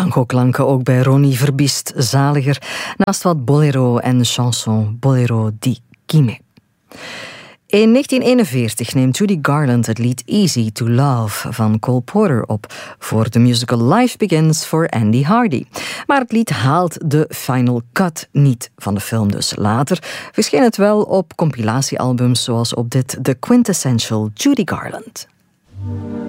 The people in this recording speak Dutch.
Tango-klanken ook bij Ronnie Verbiest, zaliger, naast wat bolero en chanson Bolero di Quime. In 1941 neemt Judy Garland het lied Easy to Love van Cole Porter op voor de musical Life Begins voor Andy Hardy. Maar het lied haalt de final cut niet van de film, dus later verscheen het wel op compilatiealbums zoals op dit The Quintessential Judy Garland.